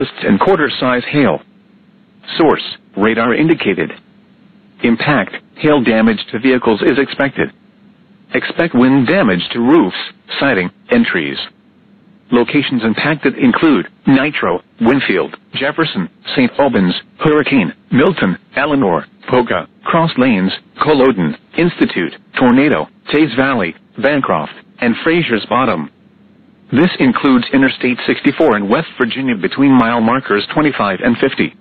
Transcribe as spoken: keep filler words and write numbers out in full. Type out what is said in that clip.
and quarter-size hail. Source, radar indicated. Impact, hail damage to vehicles is expected. Expect wind damage to roofs, siding, and trees. Locations impacted include Nitro, Winfield, Jefferson, Saint Albans, Hurricane, Milton, Eleanor, Poca, Cross Lanes, Culloden, Institute, Tornado, Tays Valley, Bancroft, and Fraser's Bottom. This includes Interstate sixty-four in West Virginia between mile markers twenty-five and fifty.